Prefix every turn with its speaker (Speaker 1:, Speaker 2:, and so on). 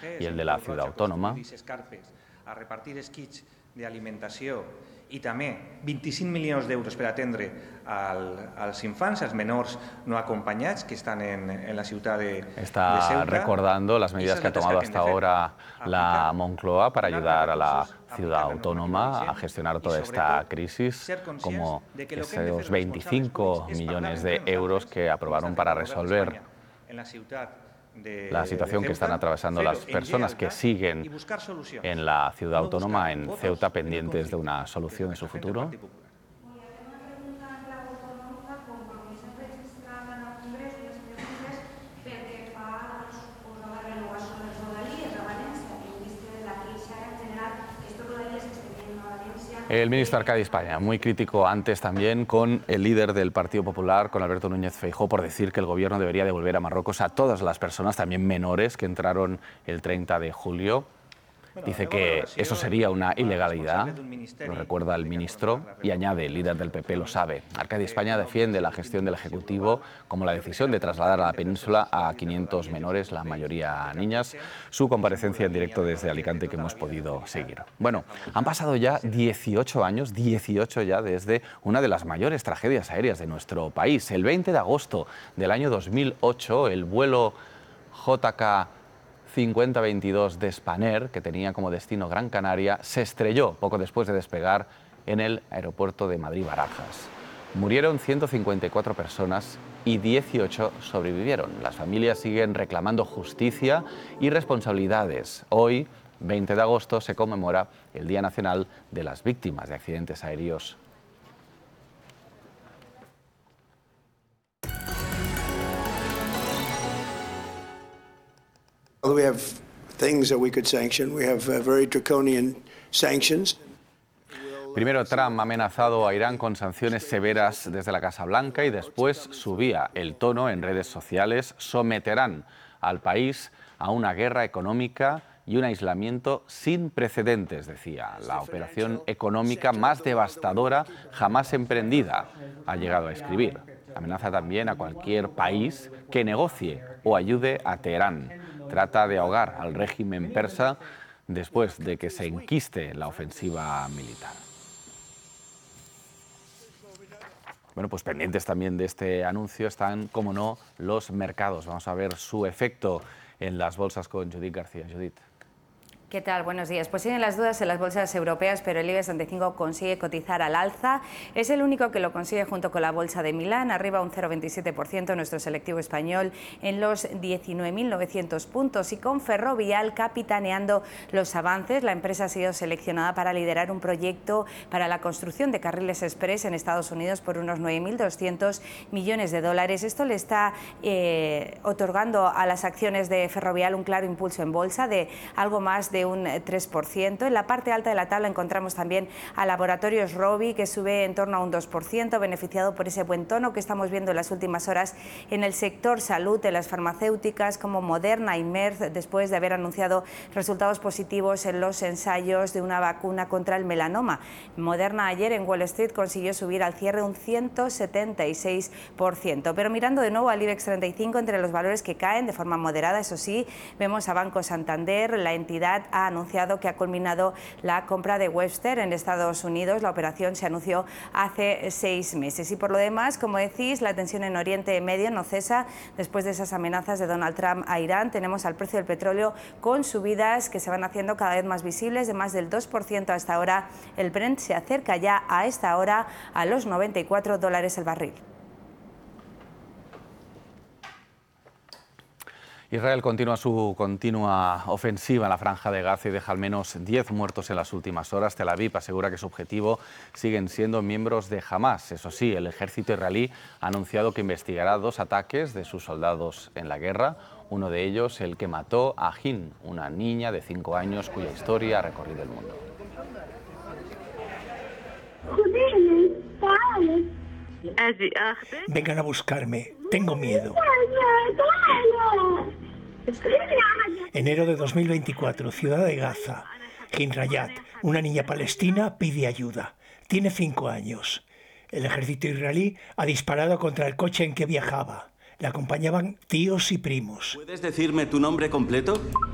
Speaker 1: y el de la ciudad autónoma.
Speaker 2: A repartir kits de alimentació i també 25 milions d'euros per atendre als infants, als menors no acompañados que están en la ciudad de Ceuta.
Speaker 1: Está recordando las medidas que ha tomado hasta ahora la Moncloa para ayudar a la ciudad autónoma a gestionar toda esta crisis, como esos 25 millones de euros que aprobaron para resolver la situación que están atravesando las personas que siguen en la ciudad autónoma, en Ceuta, pendientes de una solución de su futuro. El ministro Arcadi España, muy crítico antes también con el líder del Partido Popular, con Alberto Núñez Feijóo, por decir que el gobierno debería devolver a Marruecos a todas las personas, también menores, que entraron el 30 de julio. Dice que eso sería una ilegalidad, lo recuerda el ministro, y añade, el líder del PP lo sabe. Arcadi España defiende la gestión del Ejecutivo como la decisión de trasladar a la península a 500 menores, la mayoría niñas. Su comparecencia en directo desde Alicante que hemos podido seguir. Bueno, han pasado ya 18 años, 18 ya desde una de las mayores tragedias aéreas de nuestro país. El 20 de agosto del año 2008, el vuelo JK 5022 de Spanair, que tenía como destino Gran Canaria, se estrelló poco después de despegar en el aeropuerto de Madrid-Barajas. Murieron 154 personas y 18 sobrevivieron. Las familias siguen reclamando justicia y responsabilidades. Hoy, 20 de agosto, se conmemora el Día Nacional de las Víctimas de Accidentes Aéreos.
Speaker 3: We have things that we could sanction. We have very draconian sanctions.
Speaker 1: Primero, Trump ha amenazado a Irán con sanciones severas desde la Casa Blanca y después subía el tono en redes sociales. Someterán al país a una guerra económica y un aislamiento sin precedentes, decía. La operación económica más devastadora jamás emprendida, ha llegado a escribir. Amenaza también a cualquier país que negocie o ayude a Teherán. Trata de ahogar al régimen persa después de que se enquiste la ofensiva militar. Bueno, pues pendientes también de este anuncio están, como no, los mercados. Vamos a ver su efecto en las bolsas con Judith García. Judith.
Speaker 4: ¿Qué tal? Buenos días. Pues siguen las dudas en las bolsas europeas, pero el IBEX 35 consigue cotizar al alza. Es el único que lo consigue junto con la bolsa de Milán, arriba un 0,27%, nuestro selectivo español en los 19.900 puntos. Y con Ferrovial capitaneando los avances, la empresa ha sido seleccionada para liderar un proyecto para la construcción de carriles express en Estados Unidos por unos 9.200 millones de dólares. Esto le está otorgando a las acciones de Ferrovial un claro impulso en bolsa de algo más de un 3%. En la parte alta de la tabla encontramos también a Laboratorios Rovi, que sube en torno a un 2%, beneficiado por ese buen tono que estamos viendo en las últimas horas en el sector salud, en las farmacéuticas como Moderna y Merck, después de haber anunciado resultados positivos en los ensayos de una vacuna contra el melanoma. Moderna ayer en Wall Street consiguió subir al cierre un 176%. Pero mirando de nuevo al IBEX 35, entre los valores que caen de forma moderada, eso sí, vemos a Banco Santander. La entidad ha anunciado que ha culminado la compra de Webster en Estados Unidos. La operación se anunció hace 6 meses. Y por lo demás, como decís, la tensión en Oriente Medio no cesa después de esas amenazas de Donald Trump a Irán. Tenemos al precio del petróleo con subidas que se van haciendo cada vez más visibles, de más del 2% hasta ahora. El Brent se acerca ya a esta hora a los $94 el barril.
Speaker 1: Israel continúa su continua ofensiva en la Franja de Gaza y deja al menos 10 muertos en las últimas horas. Tel Aviv asegura que su objetivo siguen siendo miembros de Hamás. Eso sí, el ejército israelí ha anunciado que investigará 2 ataques de sus soldados en la guerra. Uno de ellos, el que mató a Hin, una niña de 5 años cuya historia ha recorrido el mundo.
Speaker 5: Vengan a buscarme, tengo miedo. Enero de 2024, ciudad de Gaza. Hin Rayat, una niña palestina, pide ayuda. Tiene 5 años. El ejército israelí ha disparado contra el coche en que viajaba. Le acompañaban tíos y primos.
Speaker 6: ¿Puedes decirme tu nombre completo?